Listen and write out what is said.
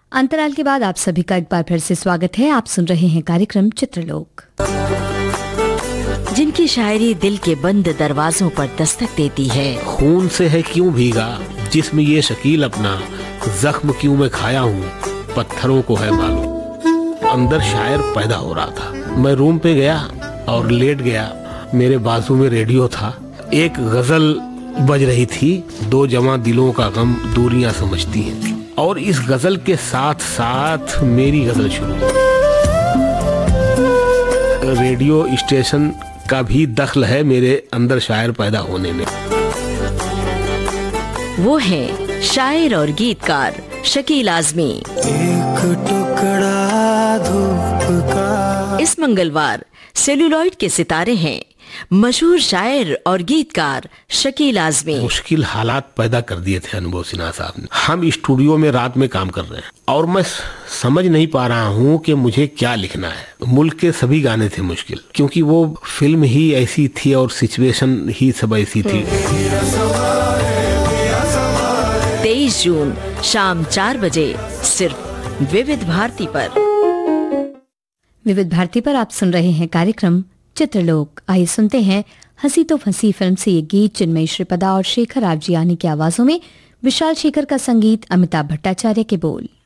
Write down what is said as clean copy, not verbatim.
अंतराल के बाद आप सभी का एक बार फिर से स्वागत है। आप सुन रहे हैं कार्यक्रम चित्रलोक, जिनकी शायरी दिल के बंद दरवाजों पर दस्तक देती है। खून से है क्यों भीगा जिस्म ये शकील अपना, जख्म क्यों मैं खाया हूँ पत्थरों को है मालूम। अंदर शायर पैदा हो रहा था। मैं रूम पे गया और लेट गया। मेरे बाजू में रेडियो था। एक गजल बज रही थी, दो जवां दिलों का गम दूरियां समझती हैं। और इस गजल के साथ साथ मेरी गजल शुरू। रेडियो स्टेशन का भी दखल है मेरे अंदर शायर पैदा होने में। वो है शायर और गीतकार शकील आजमी। एक टुकड़ा धूप का। इस मंगलवार सेलुलॉइड के सितारे हैं मशहूर शायर और गीतकार शकील आजमी। मुश्किल हालात पैदा कर दिए थे अनुभव सिन्हा साहब ने। हम स्टूडियो में रात में काम कर रहे हैं और मैं समझ नहीं पा रहा हूँ कि मुझे क्या लिखना है। मुल्क के सभी गाने थे मुश्किल, क्योंकि वो फिल्म ही ऐसी थी और सिचुएशन ही सब ऐसी थी। 23 जून शाम 4 बजे सिर्फ विविध भारती पर। विविध भारती पर आप सुन रहे हैं कार्यक्रम चित्रलोक। आइए सुनते हैं हंसी तो फंसी फिल्म से ये गीत चिन्मयी श्रीपदा और शेखर आरजियानी की आवाजों में, विशाल शेखर का संगीत, अमिताभ भट्टाचार्य के बोल।